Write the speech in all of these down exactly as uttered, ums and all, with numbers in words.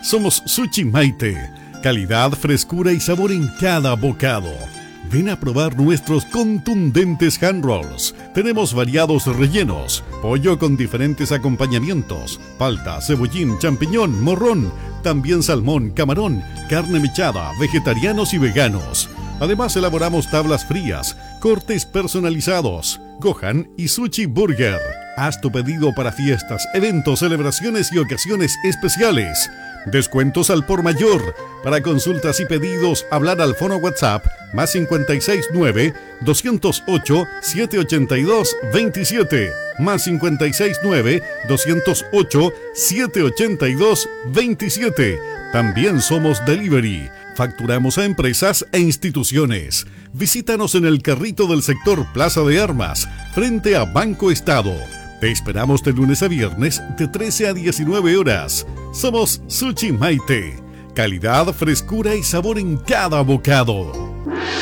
Somos Sushi Maite. Calidad, frescura y sabor en cada bocado. Ven a probar nuestros contundentes hand rolls. Tenemos variados rellenos, pollo con diferentes acompañamientos, palta, cebollín, champiñón, morrón, también salmón, camarón, carne mechada, vegetarianos y veganos. Además elaboramos tablas frías, cortes personalizados, Gohan y Sushi Burger. Haz tu pedido para fiestas, eventos, celebraciones y ocasiones especiales. Descuentos al por mayor. Para consultas y pedidos, hablar al fono WhatsApp más cincuenta y seis nueve, doscientos ocho, setecientos ochenta y dos, veintisiete. Más cincuenta y seis nueve, doscientos ocho, setecientos ochenta y dos, veintisiete. También somos delivery. Facturamos a empresas e instituciones. Visítanos en el carrito del sector Plaza de Armas, frente a Banco Estado. Te esperamos de lunes a viernes de trece a diecinueve horas. Somos Sushi Maite. Calidad, frescura y sabor en cada bocado.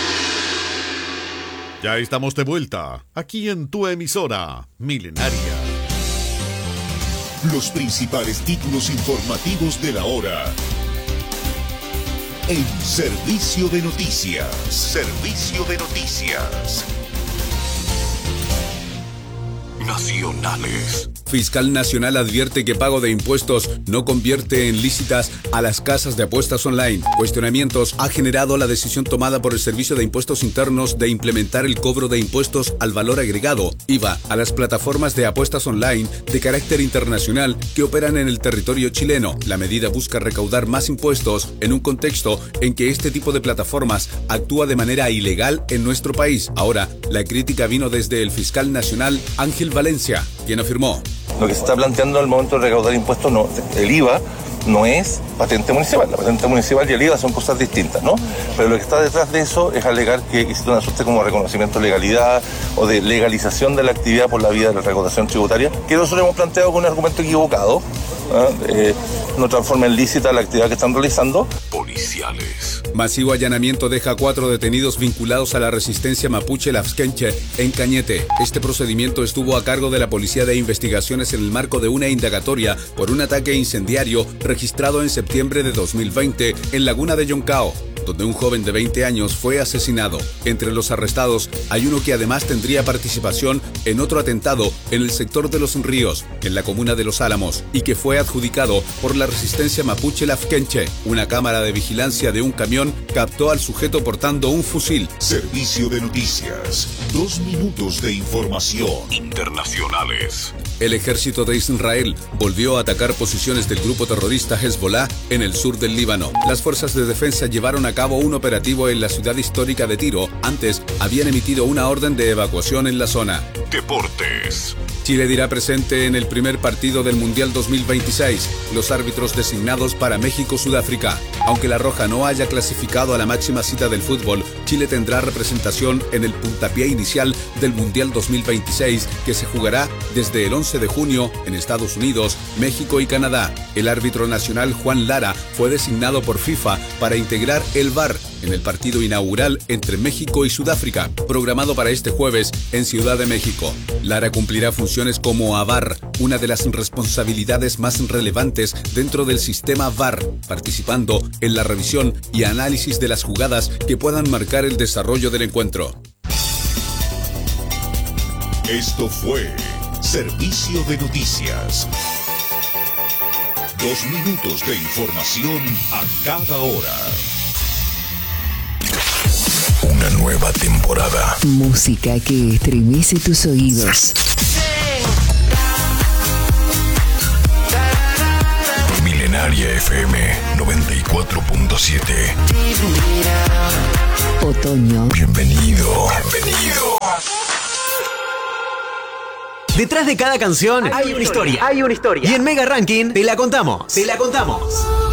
Ya estamos de vuelta, aquí en tu emisora Milenaria. Los principales títulos informativos de la hora. En Servicio de Noticias. Servicio de Noticias. Nacionales. Fiscal Nacional advierte que pago de impuestos no convierte en lícitas a las casas de apuestas online. Cuestionamientos ha generado la decisión tomada por el Servicio de Impuestos Internos de implementar el cobro de impuestos al valor agregado, I V A, a las plataformas de apuestas online de carácter internacional que operan en el territorio chileno. La medida busca recaudar más impuestos en un contexto en que este tipo de plataformas actúa de manera ilegal en nuestro país. Ahora, la crítica vino desde el Fiscal Nacional Ángel Valencia, quien afirmó: lo que se está planteando al momento de recaudar impuestos, no, el I V A no es patente municipal. La patente municipal y el I V A son cosas distintas, ¿no? Pero lo que está detrás de eso es alegar que existe una suerte como reconocimiento de legalidad o de legalización de la actividad por la vía de la recaudación tributaria, que nosotros hemos planteado con un argumento equivocado. ¿eh? Eh, no transforma en lícita la actividad que están realizando. Policiales. Masivo allanamiento deja cuatro detenidos vinculados a la resistencia mapuche Lafkenche en Cañete. Este procedimiento estuvo a cargo de la Policía de Investigaciones en el marco de una indagatoria por un ataque incendiario registrado en septiembre de dos mil veinte en Laguna de Yoncao, donde un joven de veinte años fue asesinado. Entre los arrestados hay uno que además tendría participación en otro atentado en el sector de Los Ríos, en la comuna de Los Álamos, y que fue adjudicado por la resistencia mapuche Lafkenche. Una cámara de vigilancia de un camión captó al sujeto portando un fusil. Servicio de Noticias. Dos minutos de información. Internacionales. El ejército de Israel volvió a atacar posiciones del grupo terrorista Hezbollah en el sur del Líbano. Las fuerzas de defensa llevaron a cabo un operativo en la ciudad histórica de Tiro. Antes habían emitido una orden de evacuación en la zona. Deportes. Chile dirá presente en el primer partido del Mundial dos mil veintiséis. Los árbitros designados para México-Sudáfrica. Aunque la Roja no haya clasificado a la máxima cita del fútbol, Chile tendrá representación en el puntapié inicial del Mundial dos mil veintiséis, que se jugará desde el once de junio en Estados Unidos, México y Canadá. El árbitro nacional Juan Lara fue designado por FIFA para integrar el V A R en el partido inaugural entre México y Sudáfrica, programado para este jueves en Ciudad de México. Lara cumplirá funciones como A V A R, una de las responsabilidades más relevantes dentro del sistema V A R, participando en la revisión y análisis de las jugadas que puedan marcar el desarrollo del encuentro. Esto fue Servicio de Noticias. Dos minutos de información a cada hora. Una nueva temporada. Música que estremece tus oídos. Milenaria F M noventa y cuatro punto siete. Otoño. Bienvenido. Bienvenido. Detrás de cada canción hay una historia. Hay una historia. Y en Mega Ranking te la contamos. Te la contamos.